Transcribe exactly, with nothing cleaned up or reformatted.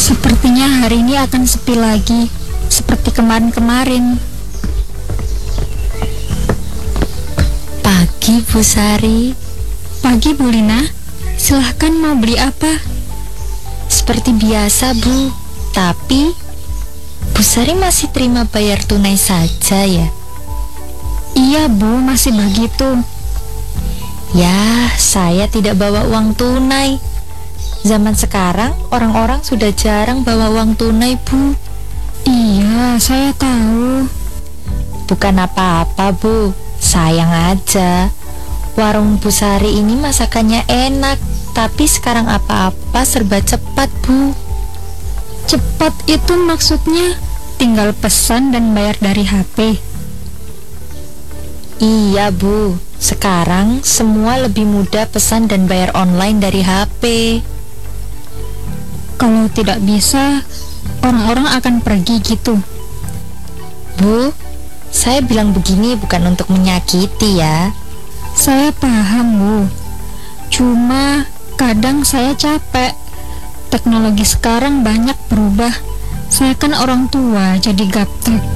Sepertinya hari ini akan sepi lagi, seperti kemarin-kemarin. Pagi, Bu Sari. Pagi, Bu Lina. Silahkan, mau beli apa? Seperti biasa, Bu. Tapi Bu Sari masih terima bayar tunai saja ya? Iya, Bu, masih begitu. Ya, saya tidak bawa uang tunai. Zaman sekarang orang-orang sudah jarang bawa uang tunai, Bu. Iya, saya tahu. Bukan apa-apa, Bu. Sayang aja. Warung Bu Sari ini masakannya enak, tapi sekarang apa-apa serba cepat, Bu. Cepat itu maksudnya tinggal pesan dan bayar dari H P. Iya, Bu. Sekarang semua lebih mudah pesan dan bayar online dari H P. Kalau tidak bisa, orang-orang akan pergi gitu. Bu, saya bilang begini bukan untuk menyakiti ya. Saya paham, Bu. Cuma kadang saya capek. Teknologi sekarang banyak berubah. Saya kan orang tua, jadi gaptek.